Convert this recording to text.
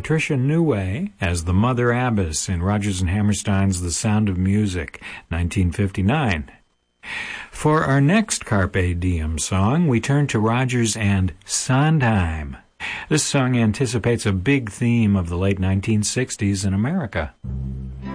Patricia Neway as the Mother Abbess in Rodgers and Hammerstein's The Sound of Music, 1959. For our next Carpe Diem song, we turn to Rodgers and Sondheim. This song anticipates a big theme of the late 1960s in America.